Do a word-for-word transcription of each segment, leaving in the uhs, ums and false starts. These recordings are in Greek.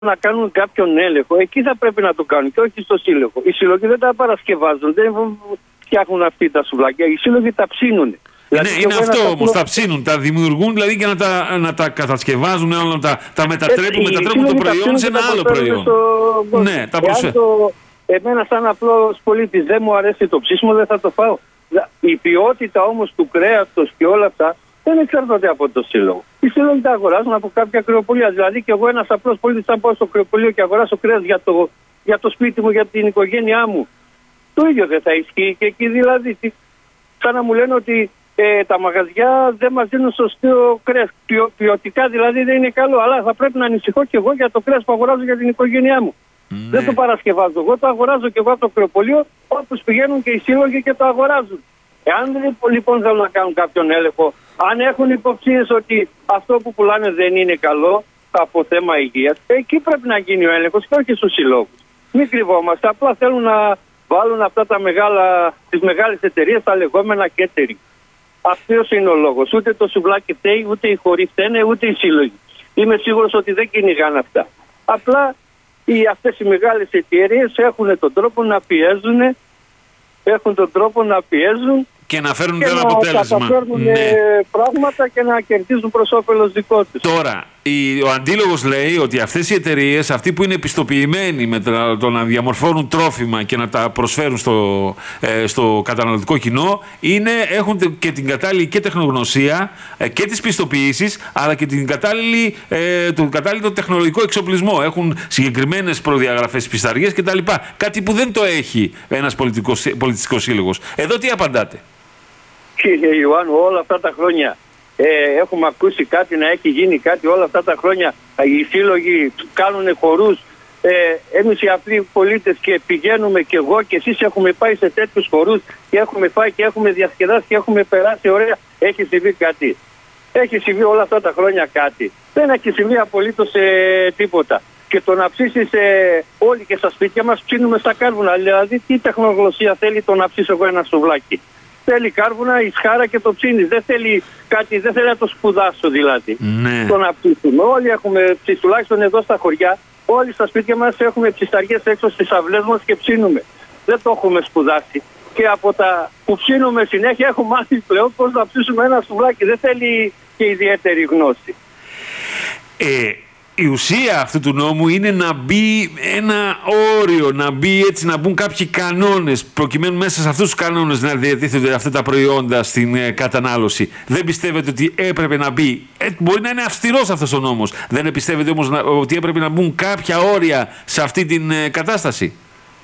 να κάνουν κάποιον έλεγχο, εκεί θα πρέπει να το κάνουν και όχι στο σύλλογο. Οι σύλλογοι δεν τα παρασκευάζουν, δεν φτιάχνουν αυτοί τα σουβλάκια. Οι σύλλογοι τα ψήνουν. Ναι, δηλαδή, είναι αυτό απλό... όμως, τα ψήνουν, τα δημιουργούν δηλαδή και να τα, να τα κατασκευάζουν, να τα, τα μετατρέπουν, Έτσι, μετατρέπουν το προϊόν σε ένα άλλο προϊόν. Στο... Ναι, τα προσφέρουν. Το... Εμένα σαν απλός πολίτης δεν μου αρέσει το ψήσιμο, δεν θα το φάω. Η ποιότητα όμως του κρέατος και όλα αυτά δεν εξαρτάται από το σύλλογο. Οι σύλλογοι τα αγοράζουν από κάποια κρεοπολία. Δηλαδή και εγώ ένας απλός πολίτης, αν πάω στο κρεοπολείο και αγοράσω κρέας για το, για το σπίτι μου, για την οικογένειά μου, το ίδιο δεν θα ισχύει και εκεί δηλαδή. Σαν να μου λένε ότι ε, τα μαγαζιά δεν μας δίνουν σωστό κρέας. Ποιο, ποιοτικά δηλαδή δεν είναι καλό, αλλά θα πρέπει να ανησυχώ και εγώ για το κρέας που αγοράζω για την οικογένειά μου. Ναι. Δεν το παρασκευάζω εγώ, το αγοράζω και εγώ από το κρεοπολείο, όπως πηγαίνουν και οι σύλλογοι και το αγοράζουν. Εάν λοιπόν θέλουν να κάνουν κάποιον έλεγχο, αν έχουν υποψίες ότι αυτό που πουλάνε δεν είναι καλό από θέμα υγείας, εκεί πρέπει να γίνει ο έλεγχος και όχι στους συλλόγους. Μην κρυβόμαστε, απλά θέλουν να βάλουν αυτά τα μεγάλα, τις μεγάλες εταιρείες, τα λεγόμενα catering. Αυτός είναι ο λόγος. Ούτε το σουβλάκι φταίει, ούτε οι χωροί φταίνε, ούτε οι σύλλογοι. Είμαι σίγουρος ότι δεν κυνηγάνε αυτά. Απλά οι, αυτές οι μεγάλες εταιρείες έχουν τον τρόπο να πιέζουν, έχουν τον τρόπο να πιέζουν και να φέρουν και ένα να αποτέλεσμα. Να φέρνουν ναι. πράγματα και να κερδίζουν προς όφελος δικό τους. Τώρα, η, ο αντίλογος λέει ότι αυτές οι εταιρείες, αυτοί που είναι επιστοποιημένοι με το, το να διαμορφώνουν τρόφιμα και να τα προσφέρουν στο, ε, στο καταναλωτικό κοινό, είναι, έχουν και την κατάλληλη και τεχνογνωσία ε, και τις πιστοποιήσεις, αλλά και την κατάλληλη, ε, το κατάλληλο τεχνολογικό εξοπλισμό. Έχουν συγκεκριμένες προδιαγραφές, πισταριές κτλ. Κάτι που δεν το έχει ένας πολιτιστικός σύλλογος. Εδώ τι απαντάτε? Κύριε Ιωάννου, όλα αυτά τα χρόνια ε, έχουμε ακούσει κάτι να έχει γίνει κάτι, όλα αυτά τα χρόνια οι σύλλογοι κάνουν χορούς. Ε, εμείς οι απλοί πολίτες και πηγαίνουμε και εγώ και εσείς έχουμε πάει σε τέτοιους χορούς και έχουμε πάει και έχουμε διασκεδάσει και έχουμε περάσει ωραία. Έχει συμβεί κάτι? Έχει συμβεί όλα αυτά τα χρόνια κάτι? Δεν έχει συμβεί απολύτως ε, τίποτα. Και το να ψήσεις ε, όλοι και στα σπίτια μας ψήνουμε στα κάρβουνα. Δηλαδή τι τεχνογνωσία θέλει το να ψήσω εγώ ένα σουβλάκι? Θέλει κάρβουνα, η σχάρα και το ψήνεις. Δεν θέλει κάτι, δεν θέλει να το σπουδάσω δηλαδή. Ναι. Το να ψήσουμε. Όλοι έχουμε ψήσει, τουλάχιστον εδώ στα χωριά, όλοι στα σπίτια μας έχουμε ψισταριές έξω στις αυλές μας και ψήνουμε. Δεν το έχουμε σπουδάσει. Και από τα που ψήνουμε συνέχεια έχουμε μάθει πλέον πώς να ψήσουμε ένα σουβλάκι. Δεν θέλει και ιδιαίτερη γνώση. Ε... Η ουσία αυτού του νόμου είναι να μπει ένα όριο, να μπει έτσι, να μπουν κάποιοι κανόνες, προκειμένου μέσα σε αυτούς τους κανόνες να διατίθενται αυτά τα προϊόντα στην ε, κατανάλωση. Δεν πιστεύετε ότι έπρεπε να μπει? Ε, μπορεί να είναι αυστηρός αυτός ο νόμος. Δεν πιστεύετε όμως να, ότι έπρεπε να μπουν κάποια όρια σε αυτή την ε, κατάσταση?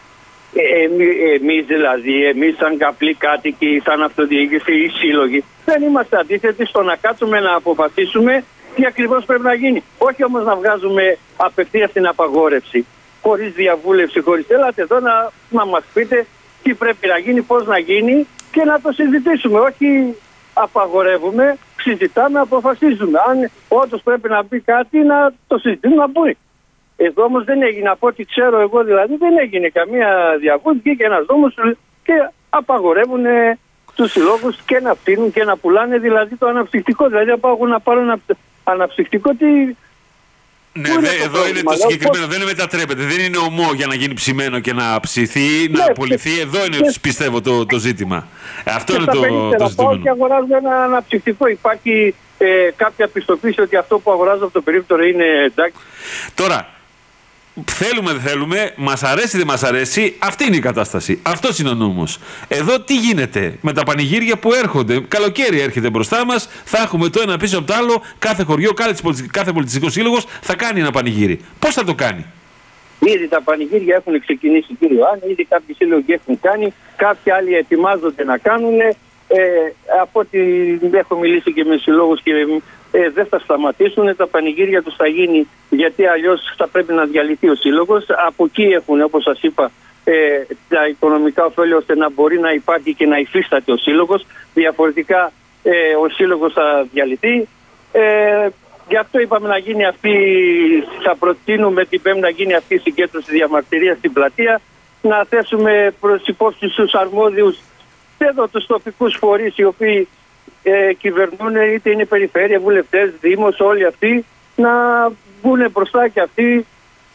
Ε, εμείς δηλαδή, εμείς σαν απλοί κάτοικοι, σαν αυτοδιοίκηση ή σύλλογοι, δεν είμαστε αντίθετοι στο να κάτσουμε να αποφασίσουμε τι ακριβώς πρέπει να γίνει. Όχι όμως να βγάζουμε απευθείας την απαγόρευση, χωρίς διαβούλευση, χωρίς... Έλατε εδώ να, να μας πείτε τι πρέπει να γίνει, πώς να γίνει και να το συζητήσουμε. Όχι απαγορεύουμε, συζητάμε, αποφασίζουμε. Αν όντως πρέπει να μπει κάτι, να το συζητήσουμε, να μπει. Εδώ όμως δεν έγινε, από ό,τι ξέρω εγώ δηλαδή, δεν έγινε καμία διαβούλευση. Βγήκε ένας νόμος και απαγορεύουν τους συλλόγους και να φτύνουν και να πουλάνε δηλαδή το αναψυκτικό. Δηλαδή να πάω να πάρω ένα αναψυκτικό, τι... Ναι, δε, εδώ πρόβλημα, είναι το συγκεκριμένο, πώς... δεν μετατρέπεται, δεν είναι ομό για να γίνει ψημένο και να ψηθεί, ναι, να απολυθεί. Και... Εδώ είναι, και... πιστεύω, το, το ζήτημα. Αυτό και είναι το, το ζητούμενο. Πάω και αγοράζω ένα αναψυκτικό. Υπάρχει ε, κάποια πιστοποίηση ότι αυτό που αγοράζω από το περίπτωρο είναι εντάξει? Τώρα, θέλουμε δεν θέλουμε, μας αρέσει δεν μας αρέσει, αυτή είναι η κατάσταση. Αυτός είναι ο νόμος. Εδώ τι γίνεται με τα πανηγύρια που έρχονται? Καλοκαίρι έρχεται μπροστά μας, θα έχουμε το ένα πίσω από το άλλο, κάθε χωριό, κάθε πολιτιστικό σύλλογος θα κάνει ένα πανηγύρι. Πώς θα το κάνει? Ήδη τα πανηγύρια έχουν ξεκινήσει, κύριε Άννη, ήδη κάποιοι σύλλογοι έχουν κάνει, κάποιοι άλλοι ετοιμάζονται να κάνουν. Ε, από ό,τι έχω μιλήσει και με συλλόγους και ε, δεν θα σταματήσουν, τα πανηγύρια τους θα γίνει, γιατί αλλιώς θα πρέπει να διαλυθεί ο σύλλογος. Από εκεί έχουν, όπως σας είπα, ε, τα οικονομικά ωφέλη ώστε να μπορεί να υπάρχει και να υφίσταται ο σύλλογος. Διαφορετικά ε, ο σύλλογος θα διαλυθεί. Ε, γι' αυτό είπαμε να γίνει αυτή, θα προτείνουμε την Πέμπτη να γίνει αυτή η συγκέντρωση διαμαρτυρίας στην πλατεία, να θέσουμε προς υπόψη στους αρμόδιους εδώ τους τοπικούς φορείς οι οποίοι ε, κυβερνούν, είτε είναι περιφέρεια, βουλευτές, δήμος, όλοι αυτοί να βγουν μπροστά και αυτοί